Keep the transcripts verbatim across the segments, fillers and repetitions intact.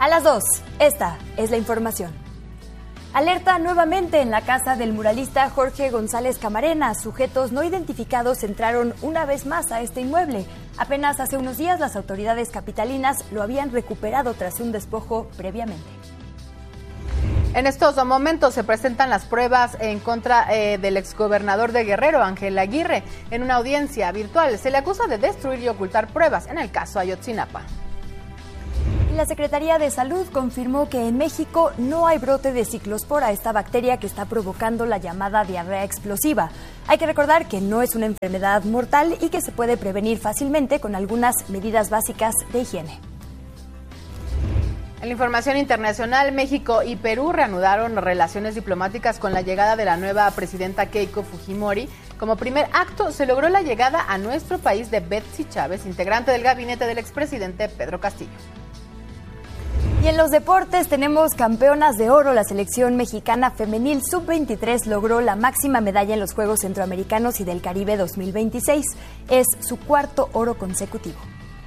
A las dos, esta es la información. Alerta nuevamente en la casa del muralista Jorge González Camarena. Sujetos no identificados entraron una vez más a este inmueble. Apenas hace unos días las autoridades capitalinas lo habían recuperado tras un despojo previamente. En estos momentos se presentan las pruebas en contra eh, del exgobernador de Guerrero, Ángel Aguirre, en una audiencia virtual. Se le acusa de destruir y ocultar pruebas en el caso Ayotzinapa. La Secretaría de Salud confirmó que en México no hay brote de ciclospora, esta bacteria que está provocando la llamada diarrea explosiva. Hay que recordar que no es una enfermedad mortal y que se puede prevenir fácilmente con algunas medidas básicas de higiene. En la información internacional, México y Perú reanudaron relaciones diplomáticas con la llegada de la nueva presidenta Keiko Fujimori. Como primer acto, se logró la llegada a nuestro país de Betsy Chávez, integrante del gabinete del expresidente Pedro Castillo. Y en los deportes tenemos campeonas de oro. La selección mexicana femenil sub veintitrés logró la máxima medalla en los Juegos Centroamericanos y del Caribe dos mil veintiséis. Es su cuarto oro consecutivo.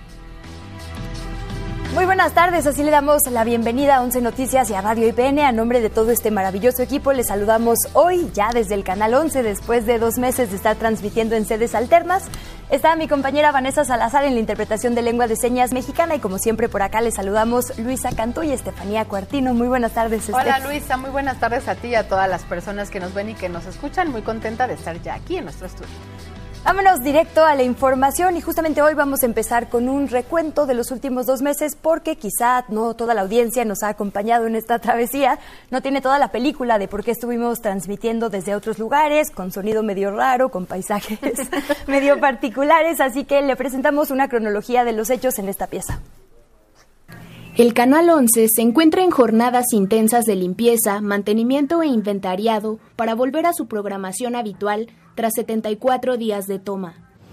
Muy buenas tardes, así le damos la bienvenida a once Noticias y a Radio I P N. A nombre de todo este maravilloso equipo, les saludamos hoy ya desde el Canal once, después de dos meses de estar transmitiendo en sedes alternas. Está mi compañera Vanessa Salazar en la interpretación de lengua de señas mexicana y como siempre por acá les saludamos Luisa Cantú y Estefanía Cuartino. Muy buenas tardes, Estef. Hola Luisa, muy buenas tardes a ti y a todas las personas que nos ven y que nos escuchan. Muy contenta de estar ya aquí en nuestro estudio. Vámonos directo a la información y justamente hoy vamos a empezar con un recuento de los últimos dos meses porque quizá no toda la audiencia nos ha acompañado en esta travesía, no tiene toda la película de por qué estuvimos transmitiendo desde otros lugares, con sonido medio raro, con paisajes medio particulares, así que le presentamos una cronología de los hechos en esta pieza. El Canal once se encuentra en jornadas intensas de limpieza, mantenimiento e inventariado para volver a su programación habitual tras setenta y cuatro días de toma.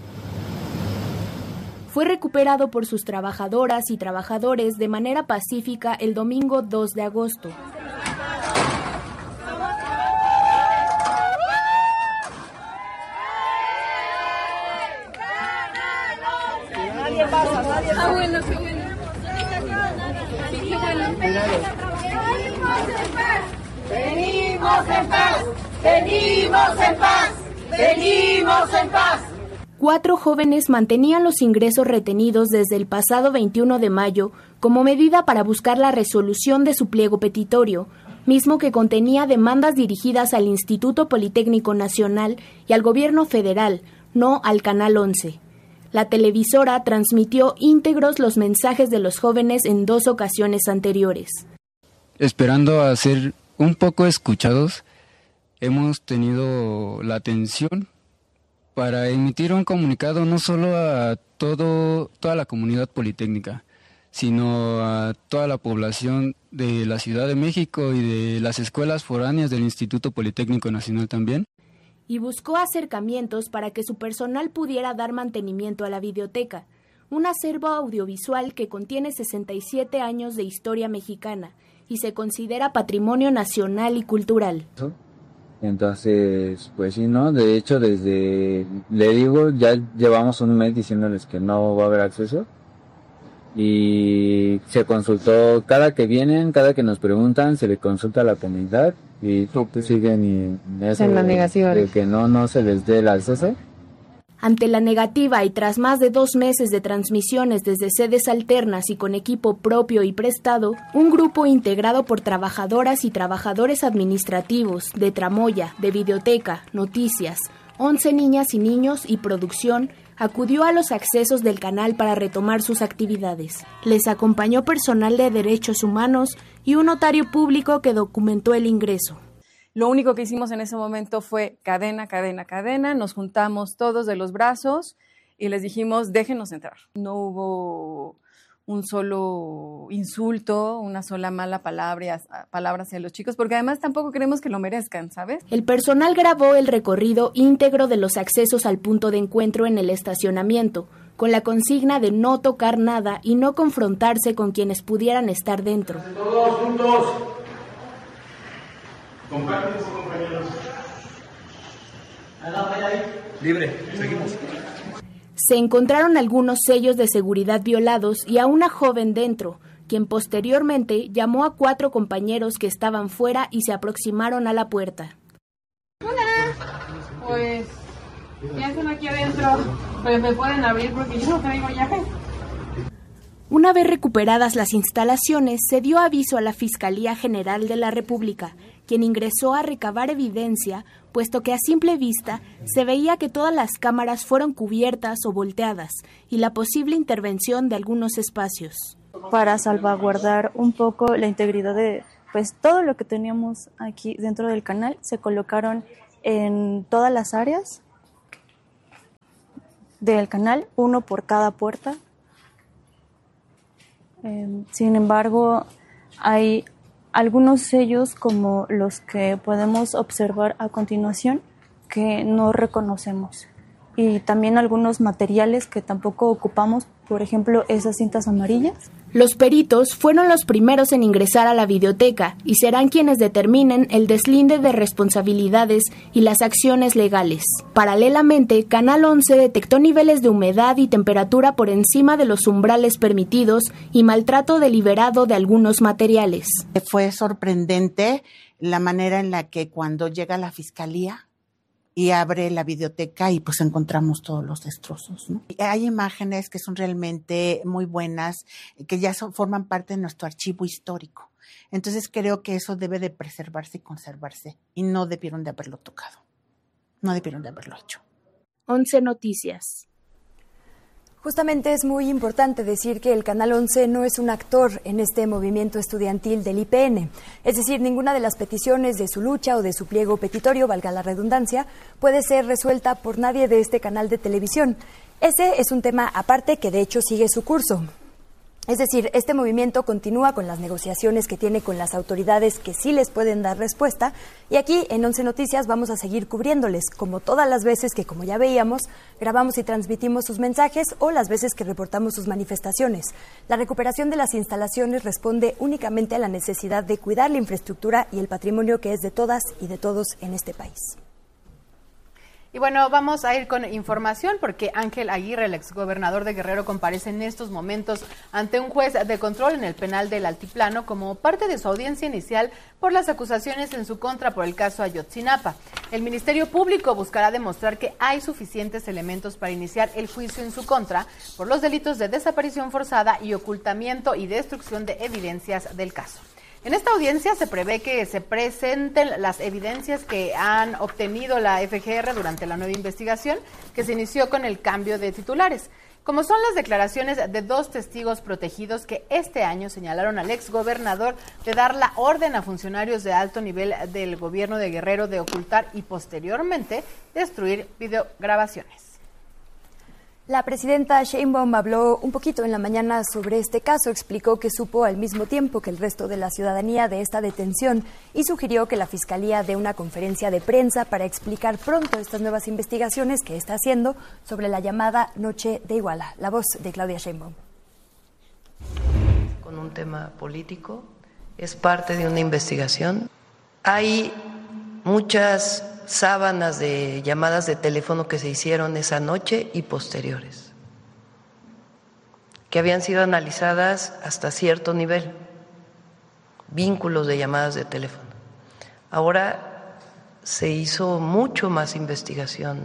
Fue recuperado por sus trabajadoras y trabajadores de manera pacífica el domingo dos de agosto. Nadie pasa, nadie pasa. Ah, bueno, qué bueno. Qué bueno. Venimos en paz, venimos en paz, venimos en paz. Cuatro jóvenes mantenían los ingresos retenidos desde el pasado veintiuno de mayo como medida para buscar la resolución de su pliego petitorio, mismo que contenía demandas dirigidas al Instituto Politécnico Nacional y al Gobierno Federal, no al Canal once. La televisora transmitió íntegros los mensajes de los jóvenes en dos ocasiones anteriores. Esperando a ser un poco escuchados, hemos tenido la atención para emitir un comunicado no solo a todo, toda la comunidad politécnica, sino a toda la población de la Ciudad de México y de las escuelas foráneas del Instituto Politécnico Nacional también. Y buscó acercamientos para que su personal pudiera dar mantenimiento a la videoteca, un acervo audiovisual que contiene sesenta y siete años de historia mexicana y se considera patrimonio nacional y cultural. Entonces, pues sí, ¿no? De hecho, desde, le digo, ya llevamos un mes diciéndoles que no va a haber acceso y se consultó, cada que vienen, cada que nos preguntan, se le consulta a la comunidad y siguen y eso en la negación de que no, no se les dé el acceso. Ante la negativa y tras más de dos meses de transmisiones desde sedes alternas y con equipo propio y prestado, un grupo integrado por trabajadoras y trabajadores administrativos, de tramoya, de videoteca, noticias, once niñas y niños y producción, acudió a los accesos del canal para retomar sus actividades. Les acompañó personal de derechos humanos y un notario público que documentó el ingreso. Lo único que hicimos en ese momento fue cadena, cadena, cadena, nos juntamos todos de los brazos y les dijimos, déjenos entrar. No hubo un solo insulto, una sola mala palabra, palabra hacia los chicos, porque además tampoco queremos que lo merezcan, ¿sabes? El personal grabó el recorrido íntegro de los accesos al punto de encuentro en el estacionamiento, con la consigna de no tocar nada y no confrontarse con quienes pudieran estar dentro. Todos juntos. Comparten, compañeros. Libre, seguimos. Se encontraron algunos sellos de seguridad violados y a una joven dentro, quien posteriormente llamó a cuatro compañeros que estaban fuera y se aproximaron a la puerta. Hola, pues ya están aquí adentro, pues me pueden abrir porque yo no traigo llave. Una vez recuperadas las instalaciones, se dio aviso a la Fiscalía General de la República, quien ingresó a recabar evidencia, puesto que a simple vista se veía que todas las cámaras fueron cubiertas o volteadas y la posible intervención de algunos espacios. Para salvaguardar un poco la integridad de pues todo lo que teníamos aquí dentro del canal, se colocaron en todas las áreas del canal, uno por cada puerta. Eh, sin embargo, hay algunos sellos como los que podemos observar a continuación que no reconocemos, y también algunos materiales que tampoco ocupamos, por ejemplo, esas cintas amarillas. Los peritos fueron los primeros en ingresar a la videoteca y serán quienes determinen el deslinde de responsabilidades y las acciones legales. Paralelamente, Canal once detectó niveles de humedad y temperatura por encima de los umbrales permitidos y maltrato deliberado de algunos materiales. Fue sorprendente la manera en la que cuando llega la fiscalía y abre la videoteca y pues encontramos todos los destrozos, ¿no? Hay imágenes que son realmente muy buenas, que ya son, forman parte de nuestro archivo histórico. Entonces creo que eso debe de preservarse y conservarse, y no debieron de haberlo tocado, no debieron de haberlo hecho. once Noticias. Justamente es muy importante decir que el Canal once no es un actor en este movimiento estudiantil del I P N. Es decir, ninguna de las peticiones de su lucha o de su pliego petitorio, valga la redundancia, puede ser resuelta por nadie de este canal de televisión. Ese es un tema aparte que de hecho sigue su curso. Es decir, este movimiento continúa con las negociaciones que tiene con las autoridades que sí les pueden dar respuesta, y aquí en once Noticias vamos a seguir cubriéndoles, como todas las veces que, como ya veíamos, grabamos y transmitimos sus mensajes o las veces que reportamos sus manifestaciones. La recuperación de las instalaciones responde únicamente a la necesidad de cuidar la infraestructura y el patrimonio que es de todas y de todos en este país. Y bueno, vamos a ir con información porque Ángel Aguirre, el exgobernador de Guerrero, comparece en estos momentos ante un juez de control en el penal del Altiplano como parte de su audiencia inicial por las acusaciones en su contra por el caso Ayotzinapa. El Ministerio Público buscará demostrar que hay suficientes elementos para iniciar el juicio en su contra por los delitos de desaparición forzada y ocultamiento y destrucción de evidencias del caso. En esta audiencia se prevé que se presenten las evidencias que han obtenido la F G R durante la nueva investigación que se inició con el cambio de titulares, como son las declaraciones de dos testigos protegidos que este año señalaron al exgobernador de dar la orden a funcionarios de alto nivel del gobierno de Guerrero de ocultar y posteriormente destruir videograbaciones. La presidenta Sheinbaum habló un poquito en la mañana sobre este caso, explicó que supo al mismo tiempo que el resto de la ciudadanía de esta detención y sugirió que la Fiscalía dé una conferencia de prensa para explicar pronto estas nuevas investigaciones que está haciendo sobre la llamada Noche de Iguala. La voz de Claudia Sheinbaum. Con un tema político, es parte de una investigación. Hay muchas sábanas de llamadas de teléfono que se hicieron esa noche y posteriores, que habían sido analizadas hasta cierto nivel, vínculos de llamadas de teléfono. Ahora se hizo mucho más investigación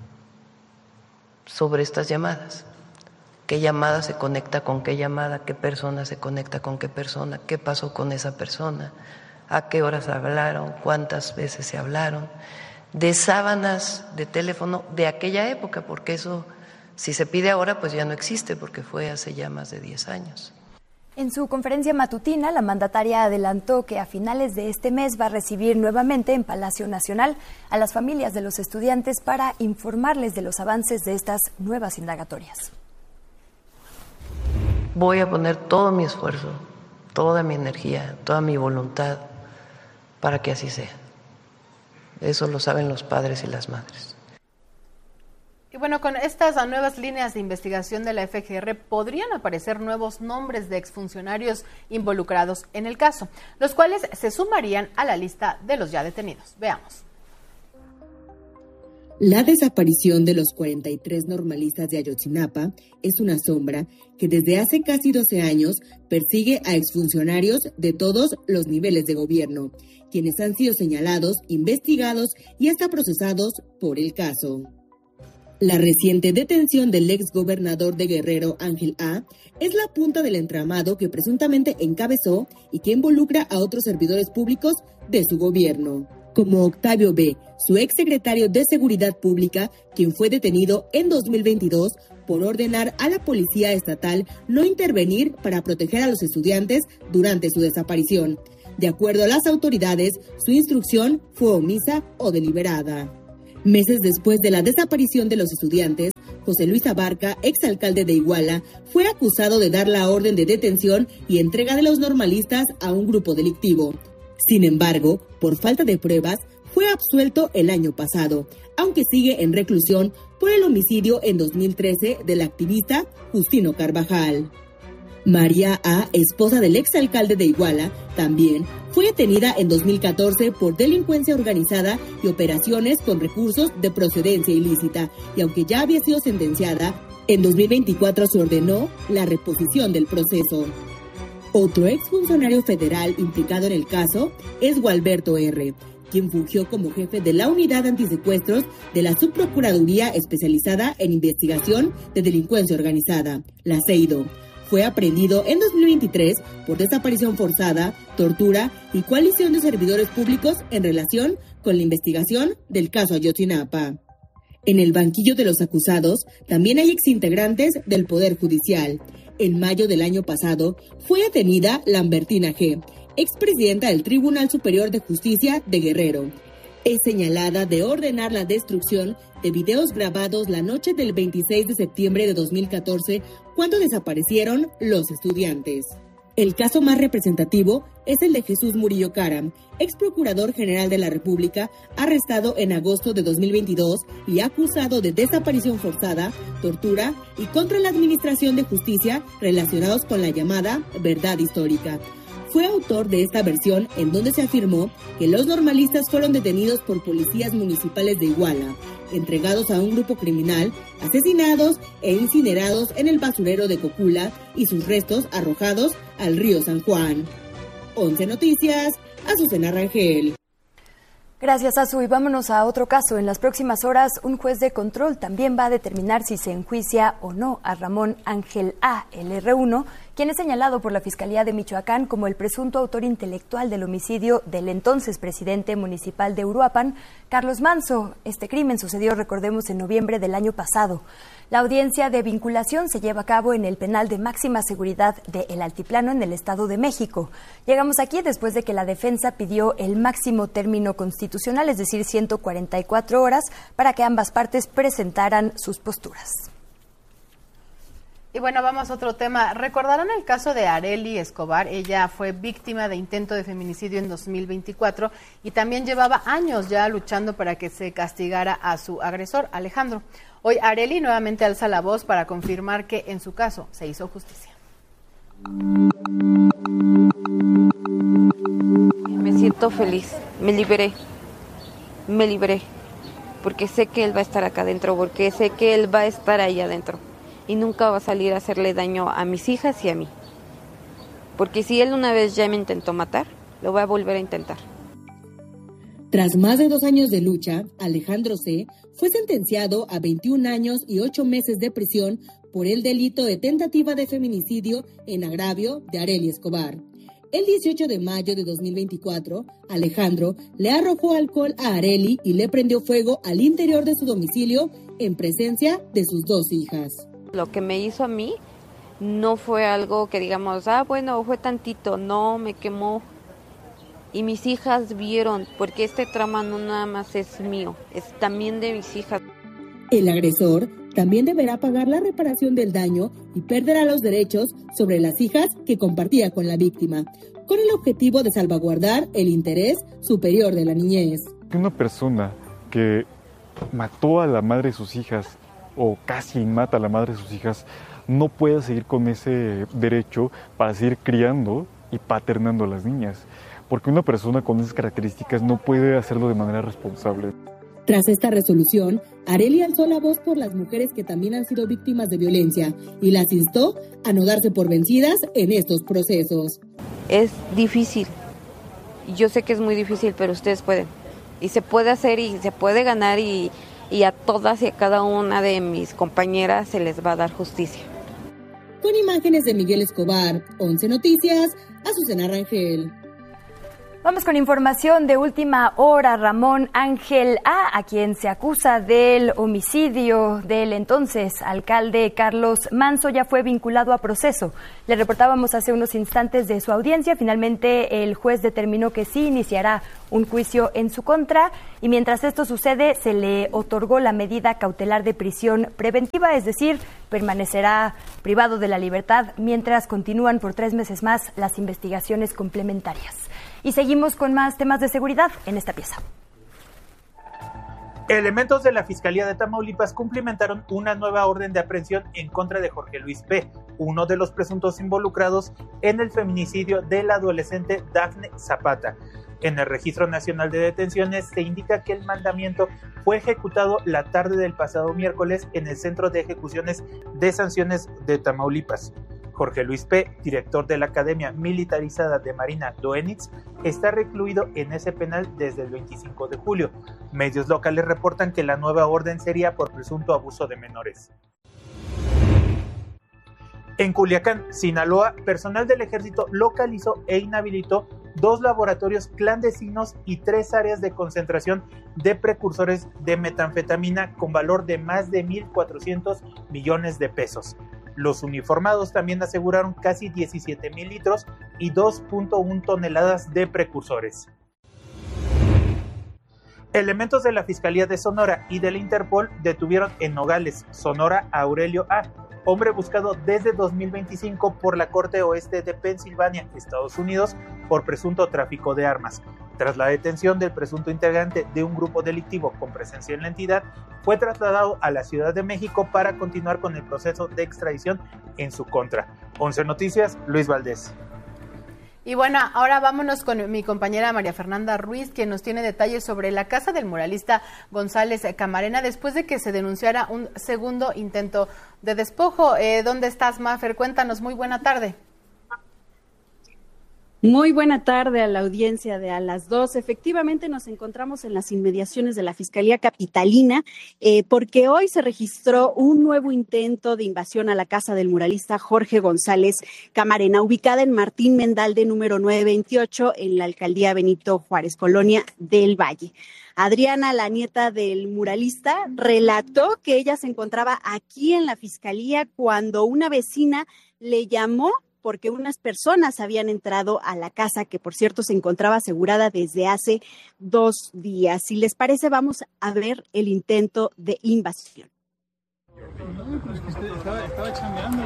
sobre estas llamadas. ¿Qué llamada se conecta con qué llamada? ¿Qué persona se conecta con qué persona? ¿Qué pasó con esa persona? ¿A qué horas hablaron? ¿Cuántas veces se hablaron? De sábanas de teléfono de aquella época, porque eso, si se pide ahora, pues ya no existe, porque fue hace ya más de diez años. En su conferencia matutina, la mandataria adelantó que a finales de este mes va a recibir nuevamente en Palacio Nacional a las familias de los estudiantes para informarles de los avances de estas nuevas indagatorias. Voy a poner todo mi esfuerzo, toda mi energía, toda mi voluntad para que así sea. Eso lo saben los padres y las madres. Y bueno, con estas nuevas líneas de investigación de la F G R podrían aparecer nuevos nombres de exfuncionarios involucrados en el caso, los cuales se sumarían a la lista de los ya detenidos. Veamos. La desaparición de los cuarenta y tres normalistas de Ayotzinapa es una sombra que desde hace casi doce años persigue a exfuncionarios de todos los niveles de gobierno, quienes han sido señalados, investigados y hasta procesados por el caso. La reciente detención del exgobernador de Guerrero, Ángel A., es la punta del entramado que presuntamente encabezó y que involucra a otros servidores públicos de su gobierno, como Octavio B., su exsecretario de Seguridad Pública, quien fue detenido en dos mil veintidós por ordenar a la Policía Estatal no intervenir para proteger a los estudiantes durante su desaparición. De acuerdo a las autoridades, su instrucción fue omisa o deliberada. Meses después de la desaparición de los estudiantes, José Luis Abarca, exalcalde de Iguala, fue acusado de dar la orden de detención y entrega de los normalistas a un grupo delictivo. Sin embargo, por falta de pruebas, fue absuelto el año pasado, aunque sigue en reclusión por el homicidio en dos mil trece del activista Justino Carvajal. María A., esposa del exalcalde de Iguala, también fue detenida en dos mil catorce por delincuencia organizada y operaciones con recursos de procedencia ilícita, y aunque ya había sido sentenciada, en dos mil veinticuatro se ordenó la reposición del proceso. Otro exfuncionario federal implicado en el caso es Gualberto R., quien fungió como jefe de la Unidad Antisecuestros de la Subprocuraduría Especializada en Investigación de Delincuencia Organizada, la CEIDO. Fue aprehendido en dos mil veintitrés por desaparición forzada, tortura y coalición de servidores públicos en relación con la investigación del caso Ayotzinapa. En el banquillo de los acusados también hay exintegrantes del Poder Judicial. En mayo del año pasado fue detenida Lambertina G., expresidenta del Tribunal Superior de Justicia de Guerrero. Es señalada de ordenar la destrucción de videos grabados la noche del veintiséis de septiembre de dos mil catorce, cuando desaparecieron los estudiantes. El caso más representativo es el de Jesús Murillo Caram, ex procurador general de la República, arrestado en agosto de dos mil veintidós y acusado de desaparición forzada, tortura y contra la administración de justicia relacionados con la llamada verdad histórica. Fue autor de esta versión en donde se afirmó que los normalistas fueron detenidos por policías municipales de Iguala, entregados a un grupo criminal, asesinados e incinerados en el basurero de Cocula y sus restos arrojados al río San Juan. once Noticias, Azucena Rangel. Gracias, Azu. Y vámonos a otro caso. En las próximas horas, un juez de control también va a determinar si se enjuicia o no a Ramón Ángel A., el erre uno, quien es señalado por la Fiscalía de Michoacán como el presunto autor intelectual del homicidio del entonces presidente municipal de Uruapan, Carlos Manso. Este crimen sucedió, recordemos, en noviembre del año pasado. La audiencia de vinculación se lleva a cabo en el penal de máxima seguridad de El Altiplano, en el Estado de México. Llegamos aquí después de que la defensa pidió el máximo término constitucional, es decir, ciento cuarenta y cuatro horas, para que ambas partes presentaran sus posturas. Y bueno, vamos a otro tema. ¿Recordarán el caso de Arely Escobar? Ella fue víctima de intento de feminicidio en dos mil veinticuatro y también llevaba años ya luchando para que se castigara a su agresor, Alejandro. Hoy Arely nuevamente alza la voz para confirmar que en su caso se hizo justicia. Me siento feliz, me liberé, me liberé, porque sé que él va a estar acá adentro, porque sé que él va a estar ahí adentro. Y nunca va a salir a hacerle daño a mis hijas y a mí. Porque si él una vez ya me intentó matar, lo va a volver a intentar. Tras más de dos años de lucha, Alejandro C. fue sentenciado a veintiún años y ocho meses de prisión por el delito de tentativa de feminicidio en agravio de Arely Escobar. El dieciocho de mayo de dos mil veinticuatro, Alejandro le arrojó alcohol a Arely y le prendió fuego al interior de su domicilio en presencia de sus dos hijas. Lo que me hizo a mí no fue algo que digamos, ah, bueno, fue tantito, no, me quemó. Y mis hijas vieron, porque este trauma no nada más es mío, es también de mis hijas. El agresor también deberá pagar la reparación del daño y perderá los derechos sobre las hijas que compartía con la víctima, con el objetivo de salvaguardar el interés superior de la niñez. Una persona que mató a la madre de sus hijas o casi mata a la madre de sus hijas, no puede seguir con ese derecho para seguir criando y paternando a las niñas. Porque una persona con esas características no puede hacerlo de manera responsable. Tras esta resolución, Arely alzó la voz por las mujeres que también han sido víctimas de violencia y las instó a no darse por vencidas en estos procesos. Es difícil, yo sé que es muy difícil, pero ustedes pueden. Y se puede hacer y se puede ganar y, y a todas y a cada una de mis compañeras se les va a dar justicia. Con imágenes de Miguel Escobar, once Noticias, Azucena Rangel. Vamos con información de última hora. Ramón Ángel A., a quien se acusa del homicidio del entonces alcalde Carlos Manzo, ya fue vinculado a proceso. Le reportábamos hace unos instantes de su audiencia. Finalmente el juez determinó que sí iniciará un juicio en su contra y mientras esto sucede se le otorgó la medida cautelar de prisión preventiva, es decir, permanecerá privado de la libertad mientras continúan por tres meses más las investigaciones complementarias. Y seguimos con más temas de seguridad en esta pieza. Elementos de la Fiscalía de Tamaulipas cumplimentaron una nueva orden de aprehensión en contra de Jorge Luis P., uno de los presuntos involucrados en el feminicidio de la adolescente Dafne Zapata. En el Registro Nacional de Detenciones se indica que el mandamiento fue ejecutado la tarde del pasado miércoles en el Centro de Ejecuciones de Sanciones de Tamaulipas. Jorge Luis P., director de la Academia Militarizada de Marina Doenitz, está recluido en ese penal desde el veinticinco de julio. Medios locales reportan que la nueva orden sería por presunto abuso de menores. En Culiacán, Sinaloa, personal del Ejército localizó e inhabilitó dos laboratorios clandestinos y tres áreas de concentración de precursores de metanfetamina con valor de más de mil cuatrocientos millones de pesos. Los uniformados también aseguraron casi diecisiete mil litros y dos punto uno toneladas de precursores. Elementos de la Fiscalía de Sonora y del Interpol detuvieron en Nogales, Sonora, a Aurelio A., hombre buscado desde dos mil veinticinco por la Corte Oeste de Pensilvania, Estados Unidos, por presunto tráfico de armas. Tras la detención del presunto integrante de un grupo delictivo con presencia en la entidad, fue trasladado a la Ciudad de México para continuar con el proceso de extradición en su contra. once Noticias, Luis Valdés. Y bueno, ahora vámonos con mi compañera María Fernanda Ruiz, quien nos tiene detalles sobre la casa del muralista González Camarena, después de que se denunciara un segundo intento de despojo. Eh, ¿Dónde estás, Mafer? Cuéntanos, muy buena tarde. Muy buena tarde a la audiencia de A las dos. Efectivamente nos encontramos en las inmediaciones de la Fiscalía Capitalina eh, porque hoy se registró un nuevo intento de invasión a la casa del muralista Jorge González Camarena, ubicada en Martín Mendalde número novecientos veintiocho en la alcaldía Benito Juárez, Colonia del Valle. Adriana, la nieta del muralista, relató que ella se encontraba aquí en la Fiscalía cuando una vecina le llamó porque unas personas habían entrado a la casa, que por cierto se encontraba asegurada desde hace dos días. Si les parece, vamos a ver el intento de invasión. No, pero es que usted estaba, estaba chambeando.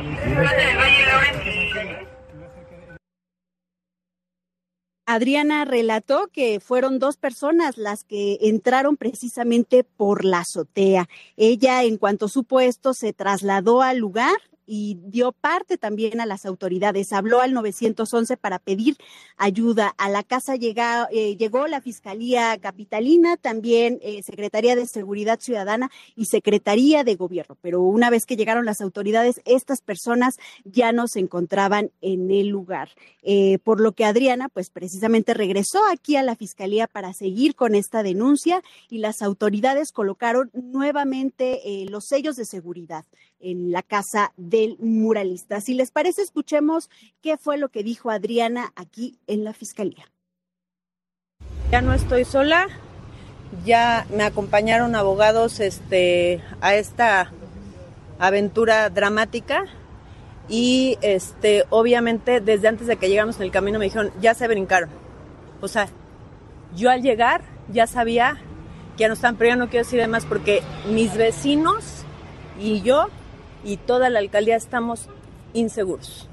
Adriana relató que fueron dos personas las que entraron precisamente por la azotea. Ella, en cuanto supo esto, se trasladó al lugar y dio parte también a las autoridades. Habló al nueve once para pedir ayuda. A la casa llega, eh, llegó la Fiscalía Capitalina, también eh, Secretaría de Seguridad Ciudadana y Secretaría de Gobierno. Pero una vez que llegaron las autoridades, estas personas ya no se encontraban en el lugar. Eh, por lo que Adriana, pues precisamente regresó aquí a la Fiscalía para seguir con esta denuncia y las autoridades colocaron nuevamente eh, los sellos de seguridad en la casa del muralista. Si les parece, escuchemos qué fue lo que dijo Adriana aquí en la Fiscalía. Ya no estoy sola, ya me acompañaron abogados este, a esta aventura dramática y este, obviamente desde antes de que llegamos en el camino me dijeron, ya se brincaron. O sea, yo al llegar ya sabía que ya no estaban, pero ya no quiero decir además porque mis vecinos y yo y toda la alcaldía estamos inseguros.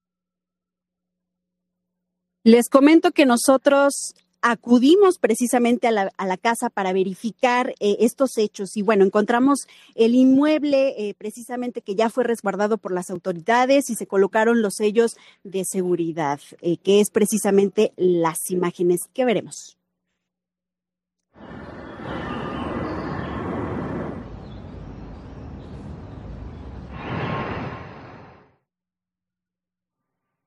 Les comento que nosotros acudimos precisamente a la, a la casa para verificar eh, estos hechos y bueno, encontramos el inmueble eh, precisamente que ya fue resguardado por las autoridades y se colocaron los sellos de seguridad, eh, que es precisamente las imágenes que veremos.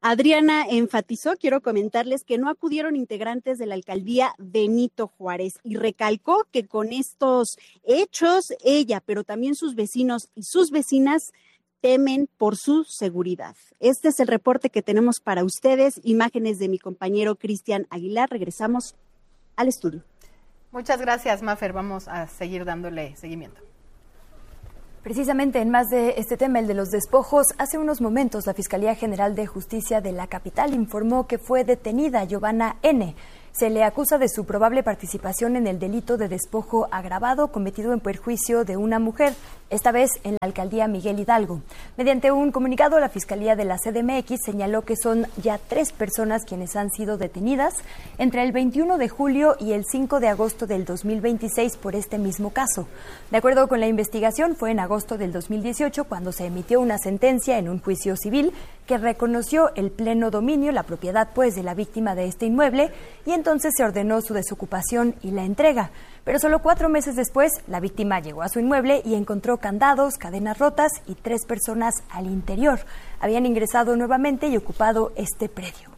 Adriana enfatizó, quiero comentarles, que no acudieron integrantes de la alcaldía Benito Juárez y recalcó que con estos hechos ella, pero también sus vecinos y sus vecinas temen por su seguridad. Este es el reporte que tenemos para ustedes. Imágenes de mi compañero Cristian Aguilar. Regresamos al estudio. Muchas gracias, Mafer. Vamos a seguir dándole seguimiento. Precisamente en más de este tema, el de los despojos, hace unos momentos la Fiscalía General de Justicia de la capital informó que fue detenida Giovanna N. Se le acusa de su probable participación en el delito de despojo agravado cometido en perjuicio de una mujer, esta vez en la alcaldía Miguel Hidalgo. Mediante un comunicado, la Fiscalía de la C D M X señaló que son ya tres personas quienes han sido detenidas entre el veintiuno de julio y el cinco de agosto del dos mil veintiséis por este mismo caso. De acuerdo con la investigación, fue en agosto del dos mil dieciocho cuando se emitió una sentencia en un juicio civil que reconoció el pleno dominio, la propiedad pues de la víctima de este inmueble, y entonces se ordenó su desocupación y la entrega. Pero solo cuatro meses después, la víctima llegó a su inmueble y encontró candados, cadenas rotas y tres personas al interior. Habían ingresado nuevamente y ocupado este predio.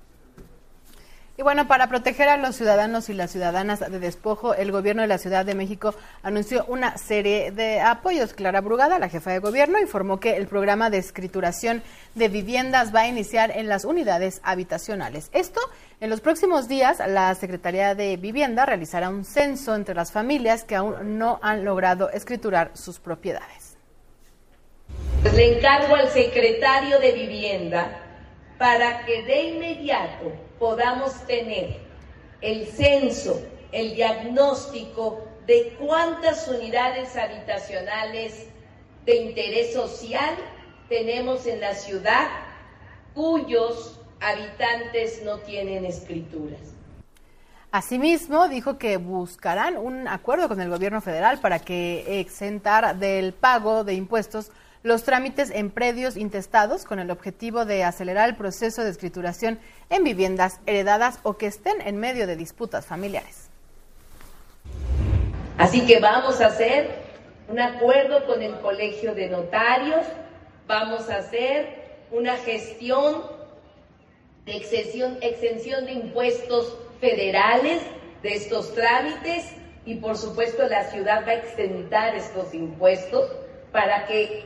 Y bueno, para proteger a los ciudadanos y las ciudadanas de despojo, el gobierno de la Ciudad de México anunció una serie de apoyos. Clara Brugada, la jefa de gobierno, informó que el programa de escrituración de viviendas va a iniciar en las unidades habitacionales. Esto, en los próximos días, la Secretaría de Vivienda realizará un censo entre las familias que aún no han logrado escriturar sus propiedades. Le encargo al secretario de Vivienda para que de inmediato podamos tener el censo, el diagnóstico de cuántas unidades habitacionales de interés social tenemos en la ciudad cuyos habitantes no tienen escrituras. Asimismo, dijo que buscarán un acuerdo con el gobierno federal para que exentar del pago de impuestos los trámites en predios intestados con el objetivo de acelerar el proceso de escrituración en viviendas heredadas o que estén en medio de disputas familiares. Así que vamos a hacer un acuerdo con el Colegio de Notarios, vamos a hacer una gestión de exención, exención de impuestos federales de estos trámites y por supuesto la ciudad va a exentar estos impuestos para que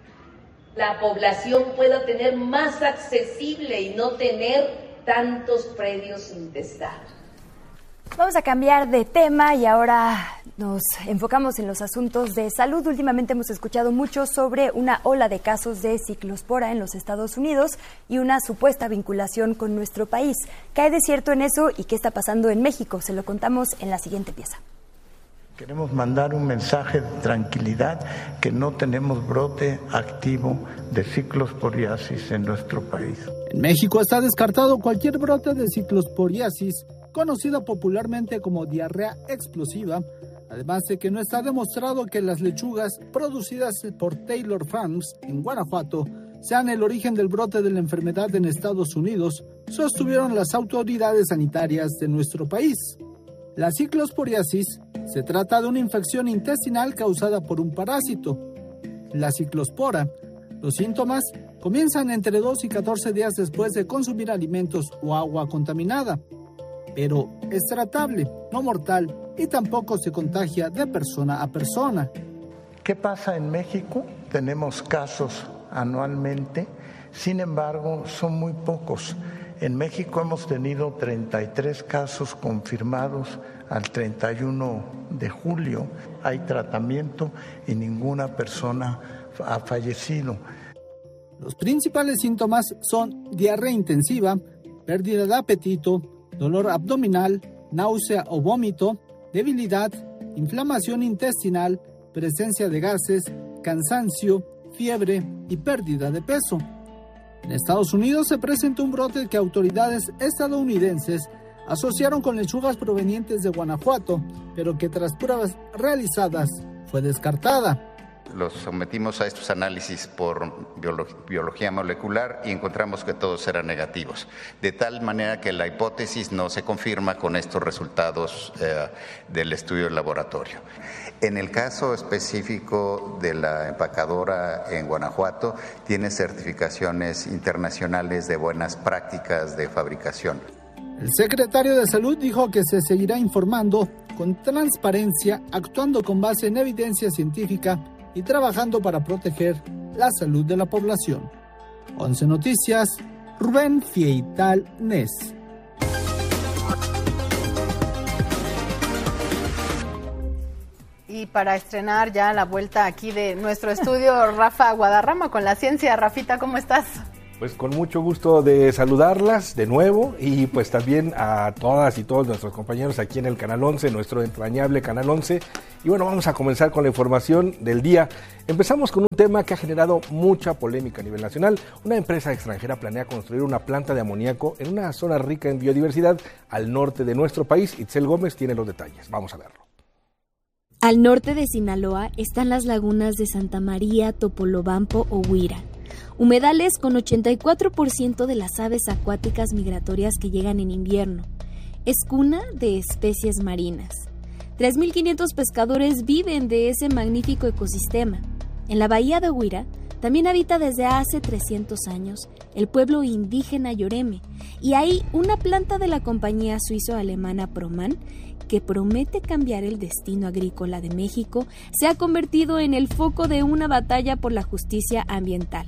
la población pueda tener más accesible y no tener tantos predios intestados. Vamos a cambiar de tema y ahora nos enfocamos en los asuntos de salud. Últimamente hemos escuchado mucho sobre una ola de casos de ciclospora en los Estados Unidos y una supuesta vinculación con nuestro país. ¿Qué hay de cierto en eso y qué está pasando en México? Se lo contamos en la siguiente pieza. Queremos mandar un mensaje de tranquilidad que no tenemos brote activo de ciclosporiasis en nuestro país. En México está descartado cualquier brote de ciclosporiasis, conocida popularmente como diarrea explosiva, además de que no está demostrado que las lechugas producidas por Taylor Farms en Guanajuato sean el origen del brote de la enfermedad en Estados Unidos, sostuvieron las autoridades sanitarias de nuestro país. La ciclosporiasis se trata de una infección intestinal causada por un parásito, la ciclospora. Los síntomas comienzan entre dos y catorce días después de consumir alimentos o agua contaminada, pero es tratable, no mortal y tampoco se contagia de persona a persona. ¿Qué pasa en México? Tenemos casos anualmente, sin embargo son muy pocos. En México hemos tenido treinta y tres casos confirmados al treinta y uno de julio. Hay tratamiento y ninguna persona ha fallecido. Los principales síntomas son diarrea intensiva, pérdida de apetito, dolor abdominal, náusea o vómito, debilidad, inflamación intestinal, presencia de gases, cansancio, fiebre y pérdida de peso. En Estados Unidos se presentó un brote que autoridades estadounidenses asociaron con lechugas provenientes de Guanajuato, pero que tras pruebas realizadas fue descartada. los sometimos a estos análisis por biolog- biología molecular y encontramos que todos eran negativos, de tal manera que la hipótesis no se confirma con estos resultados eh, del estudio del laboratorio. En el caso específico de la empacadora en Guanajuato, tiene certificaciones internacionales de buenas prácticas de fabricación. El secretario de Salud dijo que se seguirá informando con transparencia, actuando con base en evidencia científica y trabajando para proteger la salud de la población. once Noticias, Rubén Fieital Nes. Y para estrenar ya la vuelta aquí de nuestro estudio, Rafa Guadarrama con la ciencia. Rafita, ¿cómo estás? Pues con mucho gusto de saludarlas de nuevo y pues también a todas y todos nuestros compañeros aquí en el Canal once, nuestro entrañable Canal once. Y bueno, vamos a comenzar con la información del día. Empezamos con un tema que ha generado mucha polémica a nivel nacional. Una empresa extranjera planea construir una planta de amoníaco en una zona rica en biodiversidad al norte de nuestro país. Itzel Gómez tiene los detalles. Vamos a verlo. Al norte de Sinaloa están las lagunas de Santa María, Topolobampo o Huira. Humedales con ochenta y cuatro por ciento de las aves acuáticas migratorias que llegan en invierno. Es cuna de especies marinas. tres mil quinientos pescadores viven de ese magnífico ecosistema. En la bahía de Huira también habita desde hace trescientos años el pueblo indígena Yoreme, y hay una planta de la compañía suizo-alemana Proman que promete cambiar el destino agrícola de México, se ha convertido en el foco de una batalla por la justicia ambiental.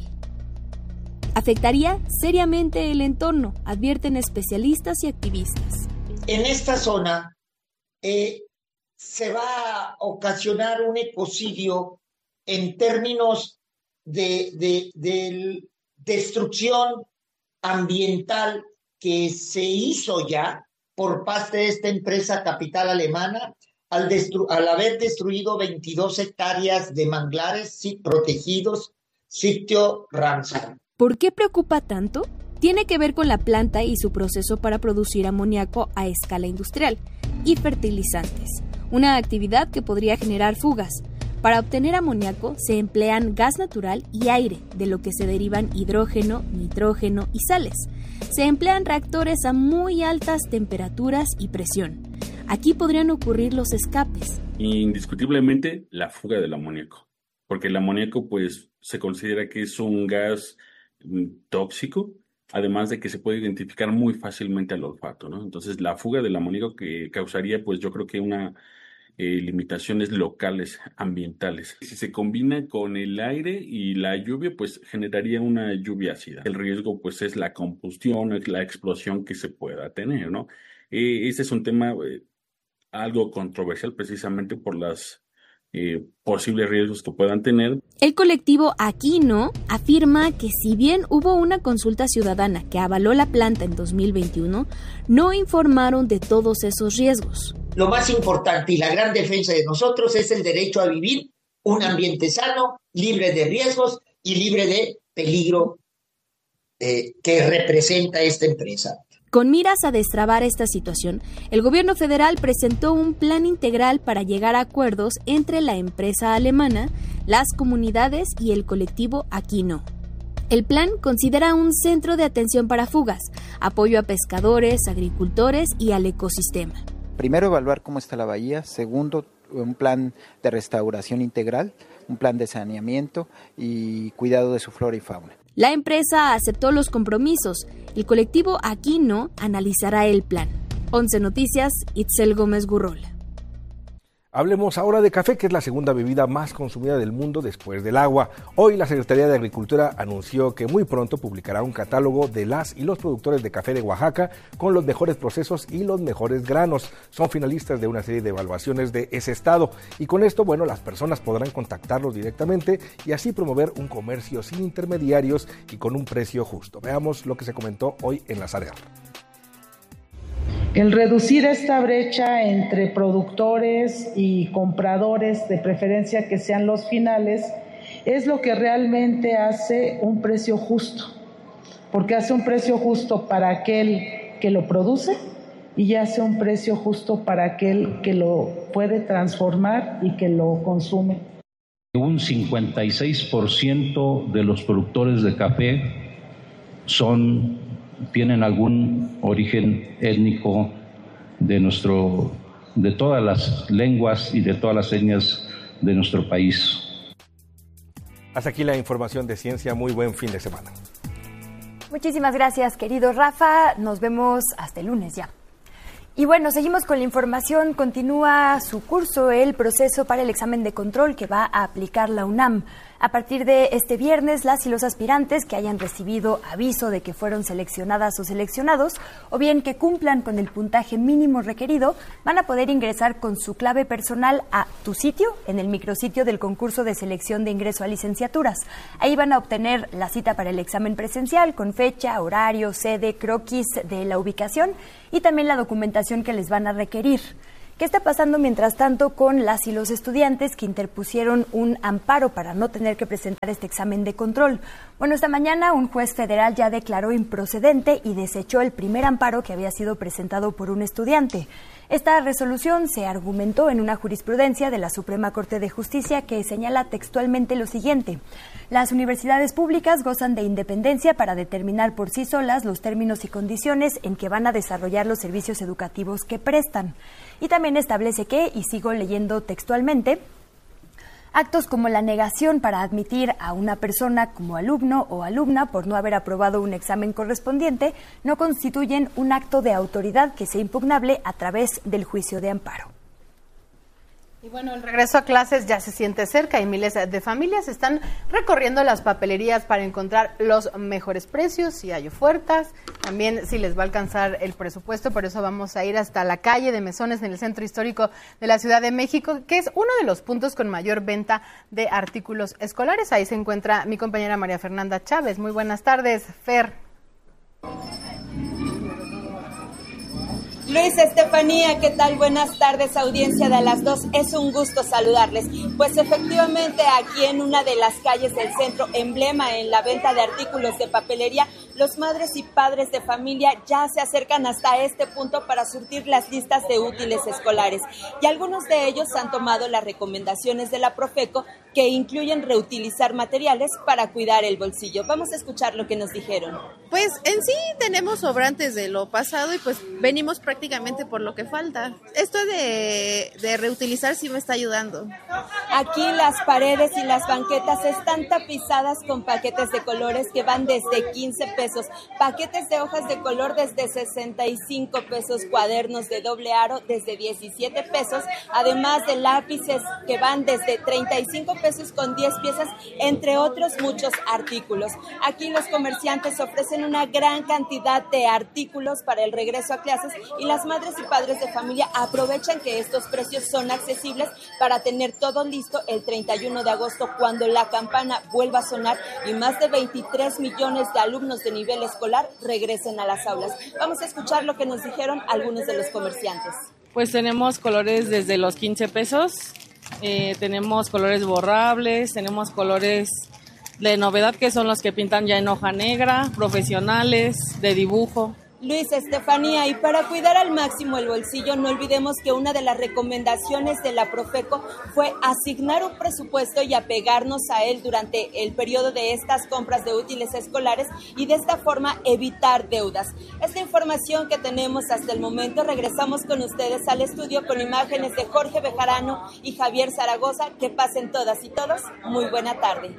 Afectaría seriamente el entorno, advierten especialistas y activistas. En esta zona eh, se va a ocasionar un ecocidio en términos de, de, de destrucción ambiental que se hizo ya por parte de esta empresa capital alemana al, destru- al haber destruido veintidós hectáreas de manglares sí, protegidos, sitio Ramsar. ¿Por qué preocupa tanto? Tiene que ver con la planta y su proceso para producir amoníaco a escala industrial y fertilizantes, una actividad que podría generar fugas. Para obtener amoníaco se emplean gas natural y aire, de lo que se derivan hidrógeno, nitrógeno y sales. Se emplean reactores a muy altas temperaturas y presión. Aquí podrían ocurrir los escapes. Indiscutiblemente la fuga del amoníaco, porque el amoníaco pues se considera que es un gas tóxico, además de que se puede identificar muy fácilmente al olfato, ¿no? Entonces la fuga del amoníaco que causaría pues yo creo que una eh, limitaciones locales ambientales. Si se combina con el aire y la lluvia pues generaría una lluvia ácida. El riesgo pues es la combustión, es la explosión que se pueda tener, ¿no? Eh, este es un tema eh, algo controversial precisamente por las Eh, posibles riesgos que puedan tener. El colectivo Aquí No afirma que si bien hubo una consulta ciudadana que avaló la planta en dos mil veintiuno, no informaron de todos esos riesgos. Lo más importante y la gran defensa de nosotros es el derecho a vivir un ambiente sano, libre de riesgos y libre de peligro eh, que representa esta empresa. Con miras a destrabar esta situación, el gobierno federal presentó un plan integral para llegar a acuerdos entre la empresa alemana, las comunidades y el colectivo Aquí No. El plan considera un centro de atención para fugas, apoyo a pescadores, agricultores y al ecosistema. Primero, evaluar cómo está la bahía. Segundo, un plan de restauración integral, un plan de saneamiento y cuidado de su flora y fauna. La empresa aceptó los compromisos. El colectivo Aquí No analizará el plan. once Noticias, Itzel Gómez Gurrola. Hablemos ahora de café, que es la segunda bebida más consumida del mundo después del agua. Hoy la Secretaría de Agricultura anunció que muy pronto publicará un catálogo de las y los productores de café de Oaxaca con los mejores procesos y los mejores granos. Son finalistas de una serie de evaluaciones de ese estado y con esto, bueno, las personas podrán contactarlos directamente y así promover un comercio sin intermediarios y con un precio justo. Veamos lo que se comentó hoy en la SADER. El reducir esta brecha entre productores y compradores, de preferencia que sean los finales, es lo que realmente hace un precio justo, porque hace un precio justo para aquel que lo produce y hace un precio justo para aquel que lo puede transformar y que lo consume. Un cincuenta y seis por ciento de los productores de café son, tienen algún origen étnico de, nuestro, de todas las lenguas y de todas las etnias de nuestro país. Hasta aquí la información de ciencia. Muy buen fin de semana. Muchísimas gracias, querido Rafa. Nos vemos hasta el lunes ya. Y bueno, seguimos con la información. Continúa su curso el proceso para el examen de control que va a aplicar la UNAM. A partir de este viernes, las y los aspirantes que hayan recibido aviso de que fueron seleccionadas o seleccionados, o bien que cumplan con el puntaje mínimo requerido, van a poder ingresar con su clave personal a Tu Sitio, en el micrositio del concurso de selección de ingreso a licenciaturas. Ahí van a obtener la cita para el examen presencial con fecha, horario, sede, croquis de la ubicación y también la documentación que les van a requerir. ¿Qué está pasando mientras tanto con las y los estudiantes que interpusieron un amparo para no tener que presentar este examen de control? Bueno, esta mañana un juez federal ya declaró improcedente y desechó el primer amparo que había sido presentado por un estudiante. Esta resolución se argumentó en una jurisprudencia de la Suprema Corte de Justicia que señala textualmente lo siguiente: las universidades públicas gozan de independencia para determinar por sí solas los términos y condiciones en que van a desarrollar los servicios educativos que prestan. Y también establece que, y sigo leyendo textualmente, actos como la negación para admitir a una persona como alumno o alumna por no haber aprobado un examen correspondiente no constituyen un acto de autoridad que sea impugnable a través del juicio de amparo. Y bueno, el regreso a clases ya se siente cerca y miles de familias están recorriendo las papelerías para encontrar los mejores precios, si hay ofertas, también si les va a alcanzar el presupuesto. Por eso vamos a ir hasta la calle de Mesones en el centro histórico de la Ciudad de México, que es uno de los puntos con mayor venta de artículos escolares. Ahí se encuentra mi compañera María Fernanda Chávez. Muy buenas tardes, Fer. Luis, Estefanía, ¿qué tal? Buenas tardes, audiencia de las dos. Es un gusto saludarles. Pues efectivamente, aquí en una de las calles del centro, emblema en la venta de artículos de papelería, los madres y padres de familia ya se acercan hasta este punto para surtir las listas de útiles escolares. Y algunos de ellos han tomado las recomendaciones de la Profeco, que incluyen reutilizar materiales para cuidar el bolsillo. Vamos a escuchar lo que nos dijeron. Pues en sí tenemos sobrantes de lo pasado y pues venimos prácticamente por lo que falta. Esto de, de reutilizar sí me está ayudando. Aquí las paredes y las banquetas están tapizadas con paquetes de colores que van desde quince pesos, paquetes de hojas de color desde sesenta y cinco pesos, cuadernos de doble aro desde diecisiete pesos, además de lápices que van desde treinta y cinco pesos con diez piezas, entre otros muchos artículos. Aquí los comerciantes ofrecen una gran cantidad de artículos para el regreso a clases y las madres y padres de familia aprovechan que estos precios son accesibles para tener todo listo el treinta y uno de agosto, cuando la campana vuelva a sonar y más de veintitrés millones de alumnos de nivel escolar regresen a las aulas. Vamos a escuchar lo que nos dijeron algunos de los comerciantes. Pues tenemos colores desde los quince pesos, eh, tenemos colores borrables, tenemos colores de novedad que son los que pintan ya en hoja negra, profesionales, de dibujo. Luis, Estefanía, y para cuidar al máximo el bolsillo, no olvidemos que una de las recomendaciones de la Profeco fue asignar un presupuesto y apegarnos a él durante el periodo de estas compras de útiles escolares y de esta forma evitar deudas. Esta información que tenemos hasta el momento. Regresamos con ustedes al estudio con imágenes de Jorge Bejarano y Javier Zaragoza. Que pasen todas y todos muy buena tarde.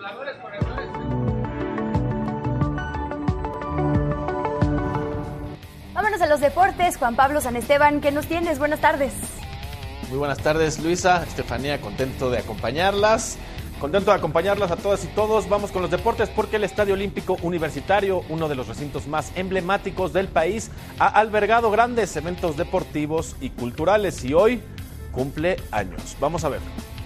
Vámonos a los deportes. Juan Pablo San Esteban, ¿qué nos tienes? Buenas tardes. Muy buenas tardes, Luisa, Estefanía, contento de acompañarlas. Contento de acompañarlas a todas y todos. Vamos con los deportes porque el Estadio Olímpico Universitario, uno de los recintos más emblemáticos del país, ha albergado grandes eventos deportivos y culturales y hoy cumple años. Vamos a ver.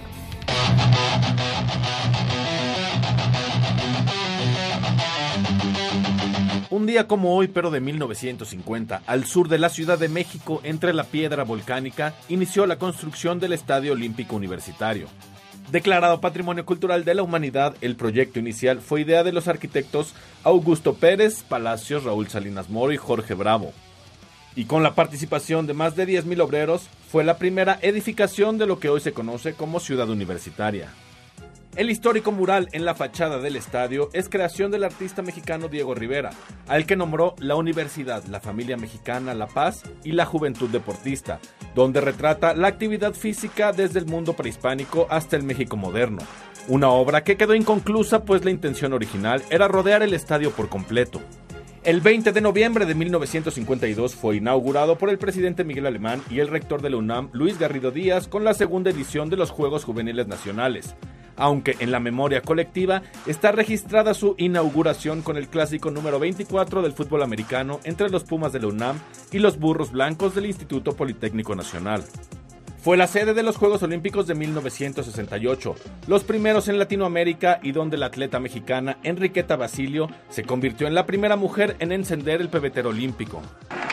Un día como hoy, pero de mil novecientos cincuenta, al sur de la Ciudad de México, entre la piedra volcánica, inició la construcción del Estadio Olímpico Universitario. Declarado Patrimonio Cultural de la Humanidad, el proyecto inicial fue idea de los arquitectos Augusto Pérez Palacios, Raúl Salinas Moro y Jorge Bravo. Y con la participación de más de diez mil obreros, fue la primera edificación de lo que hoy se conoce como Ciudad Universitaria. El histórico mural en la fachada del estadio es creación del artista mexicano Diego Rivera, al que nombró la universidad, la familia mexicana, la paz y la juventud deportista, donde retrata la actividad física desde el mundo prehispánico hasta el México moderno. Una obra que quedó inconclusa pues la intención original era rodear el estadio por completo. El veinte de noviembre de mil novecientos cincuenta y dos fue inaugurado por el presidente Miguel Alemán y el rector de la UNAM, Luis Garrido Díaz, con la segunda edición de los Juegos Juveniles Nacionales, aunque en la memoria colectiva está registrada su inauguración con el clásico número veinticuatro del fútbol americano entre los Pumas de la UNAM y los Burros Blancos del Instituto Politécnico Nacional. Fue la sede de los Juegos Olímpicos de mil novecientos sesenta y ocho, los primeros en Latinoamérica y donde la atleta mexicana Enriqueta Basilio se convirtió en la primera mujer en encender el pebetero olímpico.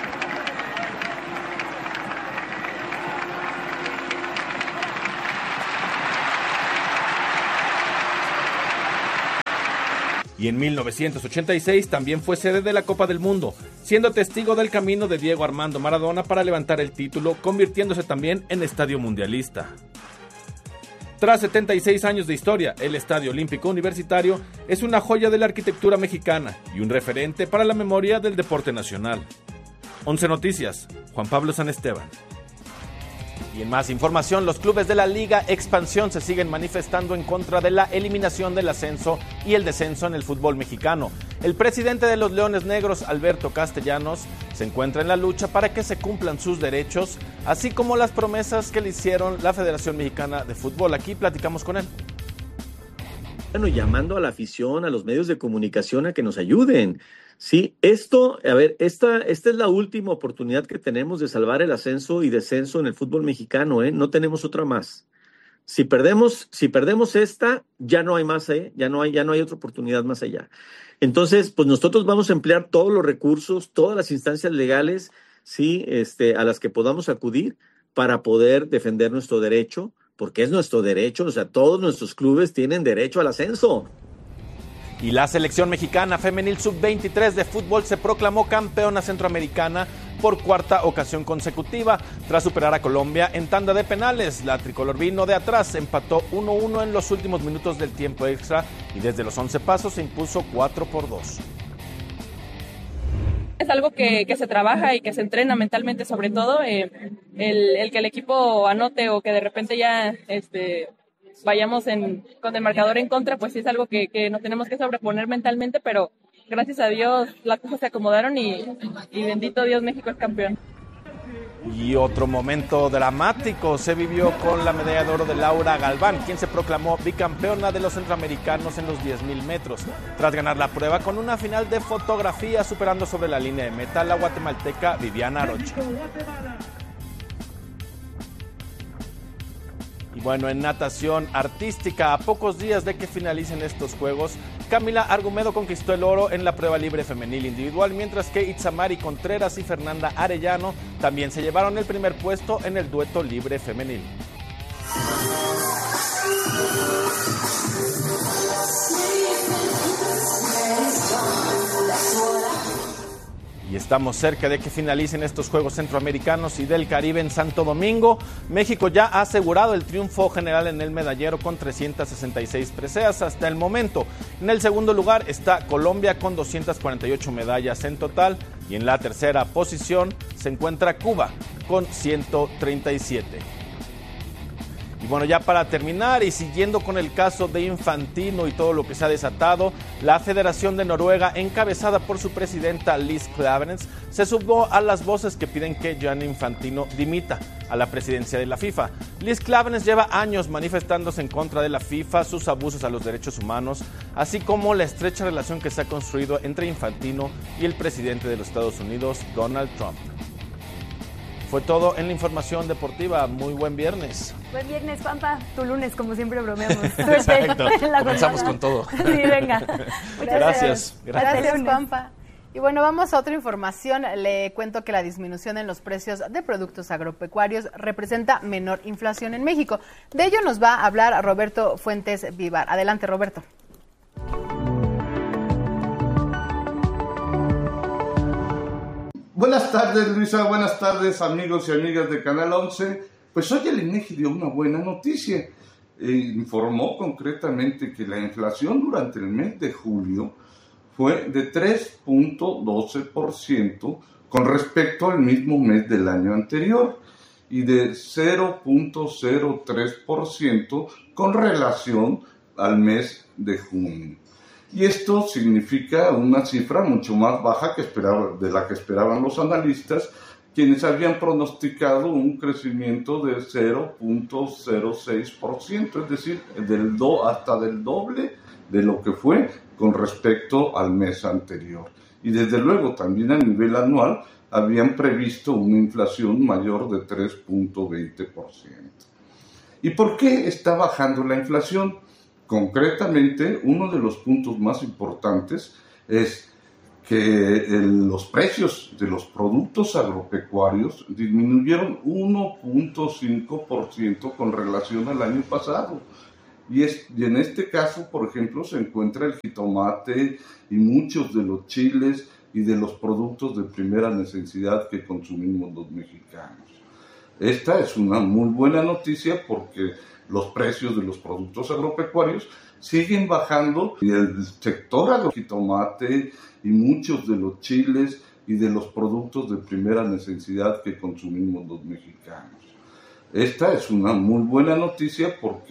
Y en mil novecientos ochenta y seis también fue sede de la Copa del Mundo, siendo testigo del camino de Diego Armando Maradona para levantar el título, convirtiéndose también en estadio mundialista. Tras setenta y seis años de historia, el Estadio Olímpico Universitario es una joya de la arquitectura mexicana y un referente para la memoria del deporte nacional. once Noticias, Juan Pablo San Esteban. Y en más información, los clubes de la Liga Expansión se siguen manifestando en contra de la eliminación del ascenso y el descenso en el fútbol mexicano. El presidente de los Leones Negros, Alberto Castellanos, se encuentra en la lucha para que se cumplan sus derechos, así como las promesas que le hicieron la Federación Mexicana de Fútbol. Aquí platicamos con él. Bueno, llamando a la afición, a los medios de comunicación a que nos ayuden. Sí, esto, a ver, esta, esta es la última oportunidad que tenemos de salvar el ascenso y descenso en el fútbol mexicano, ¿eh? No tenemos otra más. Si perdemos, si perdemos esta, ya no hay más, ¿eh? Ya no hay, ya no hay otra oportunidad más allá. Entonces, pues nosotros vamos a emplear todos los recursos, todas las instancias legales, sí, este, a las que podamos acudir para poder defender nuestro derecho, porque es nuestro derecho, o sea, todos nuestros clubes tienen derecho al ascenso. Y la selección mexicana femenil sub veintitrés de fútbol se proclamó campeona centroamericana por cuarta ocasión consecutiva, tras superar a Colombia en tanda de penales. La tricolor vino de atrás, empató uno uno en los últimos minutos del tiempo extra y desde los once pasos se impuso cuatro por dos. Es algo que, que se trabaja y que se entrena mentalmente, sobre todo eh, el, el que el equipo anote o que de repente ya este, vayamos en, con el marcador en contra, pues sí es algo que, que nos tenemos que sobreponer mentalmente, pero gracias a Dios las cosas se acomodaron y, y bendito Dios, México es campeón. Y otro momento dramático se vivió con la medalla de oro de Laura Galván, quien se proclamó bicampeona de los centroamericanos en los diez mil metros, tras ganar la prueba con una final de fotografía superando sobre la línea de meta a la guatemalteca Viviana Arocha. Y bueno, en natación artística, a pocos días de que finalicen estos Juegos, Camila Argumedo conquistó el oro en la prueba libre femenil individual, mientras que Itzamari Contreras y Fernanda Arellano también se llevaron el primer puesto en el dueto libre femenil. Y estamos cerca de que finalicen estos Juegos Centroamericanos y del Caribe en Santo Domingo. México ya ha asegurado el triunfo general en el medallero con trescientas sesenta y seis preseas hasta el momento. En el segundo lugar está Colombia con doscientas cuarenta y ocho medallas en total. Y en la tercera posición se encuentra Cuba con ciento treinta y siete. Y bueno, ya para terminar y siguiendo con el caso de Infantino y todo lo que se ha desatado, la Federación de Noruega, encabezada por su presidenta Liz Klaveness, se sumó a las voces que piden que Gianni Infantino dimita a la presidencia de la FIFA. Liz Klaveness lleva años manifestándose en contra de la FIFA, sus abusos a los derechos humanos, así como la estrecha relación que se ha construido entre Infantino y el presidente de los Estados Unidos, Donald Trump. Fue todo en la información deportiva. Muy buen viernes. Buen viernes, Juanpa. Tu lunes, como siempre bromeamos. Exacto. Comenzamos con todo. Sí, venga. Muchas gracias. Gracias, gracias Juanpa. Y bueno, vamos a otra información. Le cuento que la disminución en los precios de productos agropecuarios representa menor inflación en México. De ello nos va a hablar Roberto Fuentes Vivar. Adelante, Roberto. Buenas tardes, Luisa, buenas tardes, amigos y amigas de Canal once. Pues hoy el INEGI dio una buena noticia. eh, informó concretamente que la inflación durante el mes de julio fue de tres punto doce por ciento con respecto al mismo mes del año anterior y de cero punto cero tres por ciento con relación al mes de junio. Y esto significa una cifra mucho más baja que esperaba, de la que esperaban los analistas, quienes habían pronosticado un crecimiento de cero punto cero seis por ciento, es decir, del do, hasta del doble de lo que fue con respecto al mes anterior. Y desde luego también a nivel anual habían previsto una inflación mayor de tres punto veinte por ciento. ¿Y por qué está bajando la inflación? Concretamente, uno de los puntos más importantes es que el, los precios de los productos agropecuarios disminuyeron uno punto cinco por ciento con relación al año pasado. Y, es, y en este caso, por ejemplo, se encuentra el jitomate y muchos de los chiles y de los productos de primera necesidad que consumimos los mexicanos. Esta es una muy buena noticia porque los precios de los productos agropecuarios siguen bajando y el sector agrojitomate y muchos de los chiles y de los productos de primera necesidad que consumimos los mexicanos. Esta es una muy buena noticia porque